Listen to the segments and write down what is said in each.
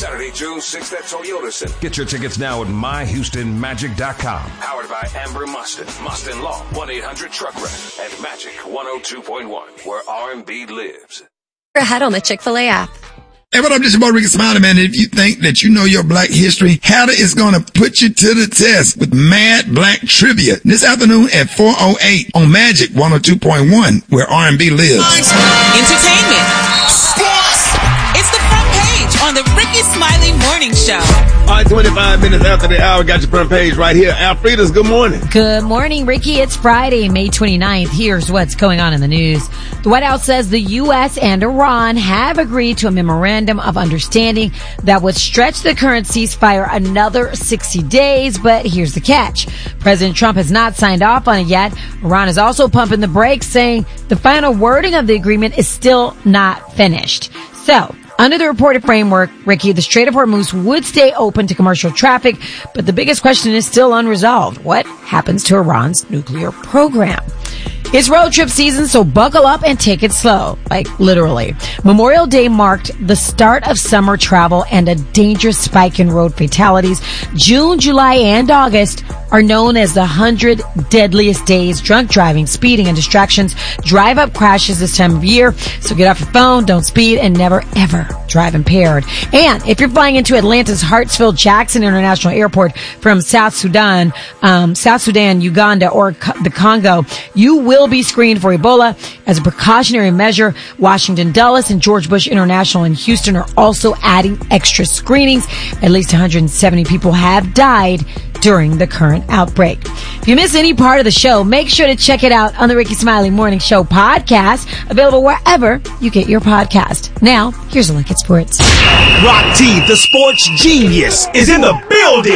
Saturday, June 6th at Toyota Center. Get your tickets now at myhoustonmagic.com. Powered by Amber Mustin, Mustin Law, 1-800-TRUCK-REP, and Magic 102.1, where R&B lives. Ahead on the Chick-fil-A app. Hey, what up? This is your boy Ricky Smiley, man. If you think that you know your black history, Hatter is going to put you to the test with Mad Black Trivia this afternoon at 4:08 on Magic 102.1, where R&B lives. Entertainment. Sports. It's the front page on the Ricky Smiley Morning Show. All right, 25 minutes after the hour, got your front page right here. Alfreda's, good morning. Good morning, Ricky. It's Friday, May 29th. Here's what's going on in the news. The White House says the U.S. and Iran have agreed to a memorandum of understanding that would stretch the current ceasefire another 60 days. But here's the catch. President Trump has not signed off on it yet. Iran is also pumping the brakes, saying the final wording of the agreement is still not finished. So, under the reported framework, Ricky, the Strait of Hormuz would stay open to commercial traffic, but the biggest question is still unresolved. What happens to Iran's nuclear program? It's road trip season, so buckle up and take it slow. Like, literally. Memorial Day marked the start of summer travel and a dangerous spike in road fatalities. June, July, and August are known as the 100 deadliest days. Drunk driving, speeding, and distractions drive up crashes this time of year. So get off your phone, don't speed, and never, ever drive impaired. And if you're flying into Atlanta's Hartsfield-Jackson International Airport from South Sudan, Uganda, or the Congo, you will be screened for Ebola. As a precautionary measure, Washington Dulles and George Bush International in Houston are also adding extra screenings. At least 170 people have died during the current outbreak. If you miss any part of the show, make sure to check it out on the Ricky Smiley Morning Show podcast, available wherever you get your podcast. Now, here's a look at sports. Rock T, the sports genius, is in the building.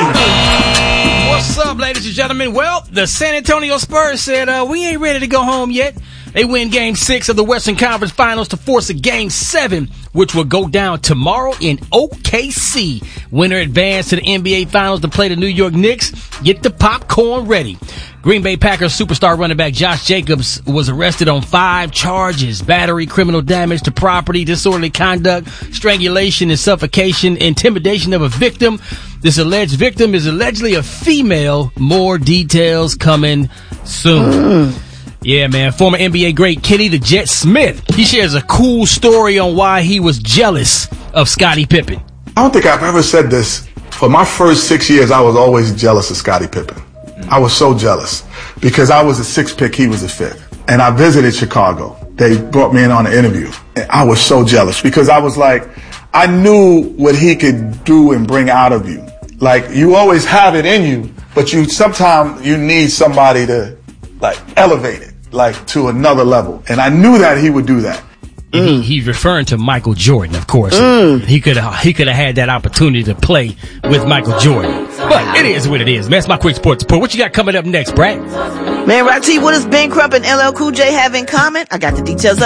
What's up, ladies and gentlemen? Well, the San Antonio Spurs said, we ain't ready to go home yet. They win Game 6 of the Western Conference Finals to force a Game 7, which will go down tomorrow in OKC. Winner advanced to the NBA Finals to play the New York Knicks. Get the popcorn ready. Green Bay Packers superstar running back Josh Jacobs was arrested on 5 charges: battery, criminal damage to property, disorderly conduct, strangulation and suffocation, intimidation of a victim. This alleged victim is allegedly a female. More details coming soon. Yeah, man. Former NBA great Kenny the Jet Smith, he shares a cool story on why he was jealous of Scottie Pippen. I don't think I've ever said this. For my first 6 years, I was always jealous of Scottie Pippen. I was so jealous because I was a 6th pick, he was a 5th. And I visited Chicago. They brought me in on an interview. And I was so jealous because I was like, I knew what he could do and bring out of you. Like, you always have it in you, but sometimes you need somebody to, like, elevate it, like, to another level. And I knew that he would do that. He's referring to Michael Jordan, of course. He could have had that opportunity to play with Michael Jordan. But it is what it is, man. That's my quick sports report. What you got coming up next, Brad? Man, Rock T, what does Ben Crump and LL Cool J have in common? I got the details up.